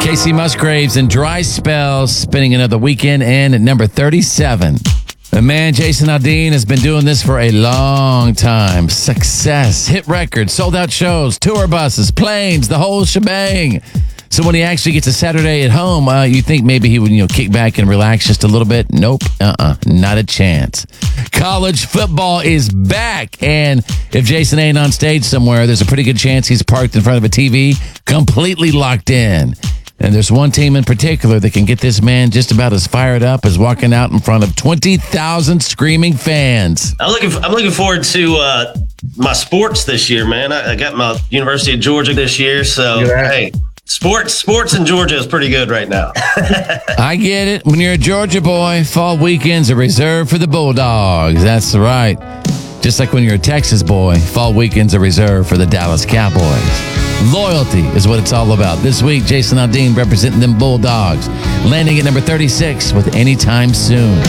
Casey Musgraves and Dry Spells spending another weekend in at number 37. The man, Jason Aldean, has been doing this for a long time. Success, hit records, sold out shows, tour buses, planes, the whole shebang. So when he actually gets a Saturday at home, you think maybe he would, kick back and relax just a little bit. Nope. Not a chance. College football is back. And if Jason ain't on stage somewhere, there's a pretty good chance he's parked in front of a TV, completely locked in. And there's one team in particular that can get this man just about as fired up as walking out in front of 20,000 screaming fans. I'm looking forward to my sports this year, man. I got my University of Georgia this year, so hey. Sports in Georgia is pretty good right now. I get it. When you're a Georgia boy, fall weekends are reserved for the Bulldogs. That's right. Just like when you're a Texas boy, fall weekends are reserved for the Dallas Cowboys. Loyalty is what it's all about. This week, Jason Aldean representing them Bulldogs, landing at number 36 with Anytime Soon.